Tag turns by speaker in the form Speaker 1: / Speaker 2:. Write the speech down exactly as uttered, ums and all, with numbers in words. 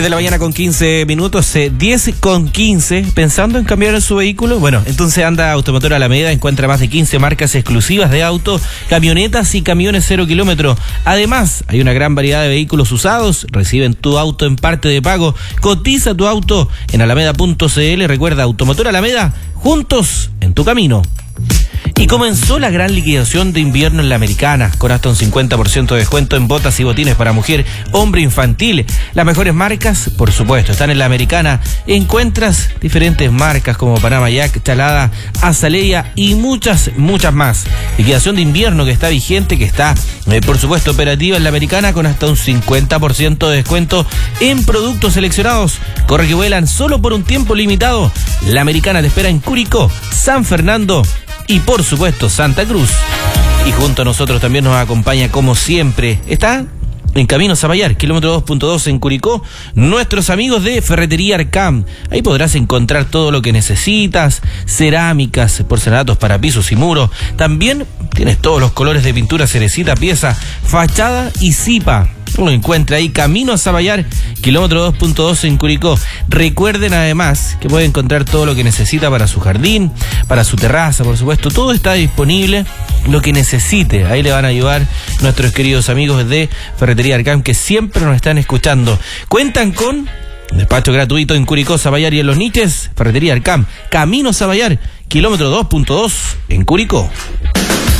Speaker 1: De la mañana con quince minutos, eh, diez con quince, pensando en cambiar su vehículo. Bueno, entonces anda Automotor Alameda, encuentra más de quince marcas exclusivas de auto, camionetas y camiones cero kilómetro. Además, hay una gran variedad de vehículos usados, reciben tu auto en parte de pago, cotiza tu auto en alameda punto c l. Recuerda, Automotor Alameda, juntos en tu camino. Y comenzó la gran liquidación de invierno en la Americana, con hasta un cincuenta por ciento de descuento en botas y botines para mujer, hombre, infantil. Las mejores marcas, por supuesto, están en la Americana. Encuentras diferentes marcas como Panama Jack, Chalada, Azalea y muchas, muchas más. Liquidación de invierno que está vigente, que está, eh, por supuesto, operativa en la Americana, con hasta un cincuenta por ciento de descuento en productos seleccionados. Corre que vuelan solo por un tiempo limitado. La Americana te espera en Curicó, San Fernando y por supuesto Santa Cruz. Y junto a nosotros también nos acompaña, como siempre, está en Camino Zapallar, kilómetro dos punto dos en Curicó, nuestros amigos de Ferretería Arcam. Ahí podrás encontrar todo lo que necesitas: cerámicas, porcelanatos para pisos y muros. También tienes todos los colores de pintura: cerecita, pieza, fachada y zipa. Uno encuentra ahí Camino a Zapallar, kilómetro dos punto dos en Curicó. Recuerden además que puede encontrar todo lo que necesita para su jardín, para su terraza, por supuesto. Todo está disponible, lo que necesite. Ahí le van a ayudar nuestros queridos amigos de Ferretería Arcam, que siempre nos están escuchando. Cuentan con despacho gratuito en Curicó, Zapallar y en Los Niches. Ferretería Arcam, Camino Zapallar, kilómetro dos punto dos en Curicó.